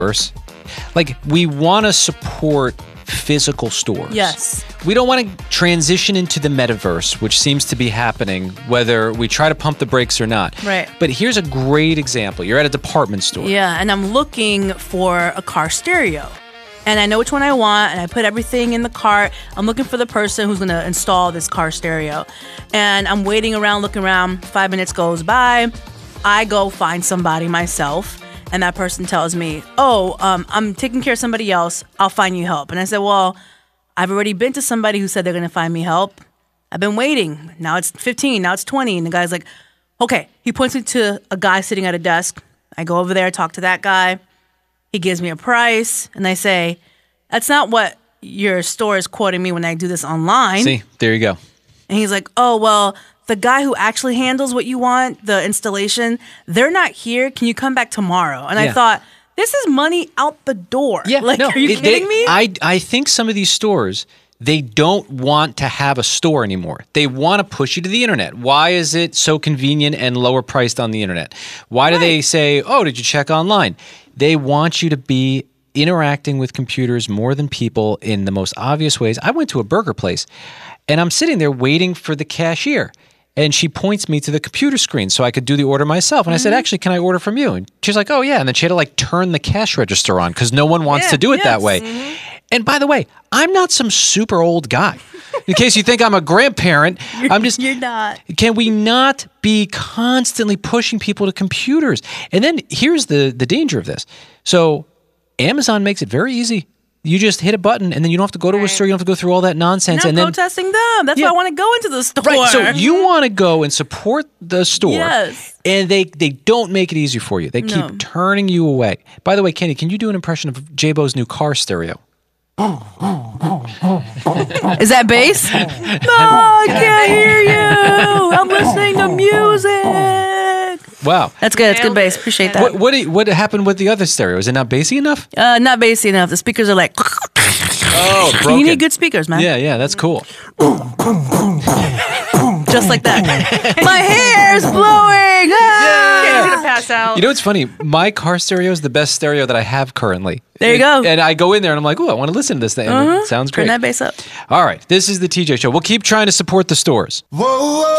Like, we want to support physical stores. Yes. We don't want to transition into the metaverse, which seems to be happening whether we try to pump the brakes or not. Right. But here's a great example. You're at a department store. Yeah, and I'm looking for a car stereo. And I know which one I want, and I put everything in the cart. I'm looking for the person who's going to install this car stereo. And I'm waiting around, looking around. 5 minutes goes by. I go find somebody myself. And that person tells me, I'm taking care of somebody else. I'll find you help. And I said, well, I've already been to somebody who said they're going to find me help. I've been waiting. Now it's 15. Now it's 20. And the guy's like, okay. He points me to a guy sitting at a desk. I go over there, talk to that guy. He gives me a price. And I say, that's not what your store is quoting me when I do this online. See, there you go. And he's like, oh, well, the guy who actually handles what you want, the installation, they're not here. Can you come back tomorrow? And I thought, this is money out the door. Yeah, like, are you kidding me? I think some of these stores, they don't want to have a store anymore. They want to push you to the internet. Why is it so convenient and lower priced on the internet? Why do they say, oh, did you check online? They want you to be interacting with computers more than people in the most obvious ways. I went to a burger place, and I'm sitting there waiting for the cashier. And she points me to the computer screen so I could do the order myself. And I said, actually, can I order from you? And she's like, oh, yeah. And then she had to like turn the cash register on because no one wants to do it that way. And by the way, I'm not some super old guy. In case you think I'm a grandparent, You're not. Can we not be constantly pushing people to computers? And then here's the danger of this. So Amazon makes it very easy. You just hit a button, and then you don't have to go to a store. You don't have to go through all that nonsense. And I'm protesting them. That's why I want to go into the store. Right. So you want to go and support the store. Yes. And they don't make it easy for you. They keep turning you away. By the way, Kenny, can you do an impression of J-Bo's new car stereo? Is that bass? No, I can't hear you. I'm listening to music. Wow. That's good. That's good bass. Appreciate that. What happened with the other stereo? Is it not bassy enough? Not bassy enough. The speakers are like... Oh, broken. You need good speakers, man. Yeah, that's cool. Just like that. My hair's blowing. Kenny's gonna pass out. You know what's funny? My car stereo is the best stereo that I have currently. There you go. And I go in there and I'm like, oh, I want to listen to this thing. And it sounds great. Turn that bass up. All right. This is the TJ Show. We'll keep trying to support the stores. Whoa, whoa.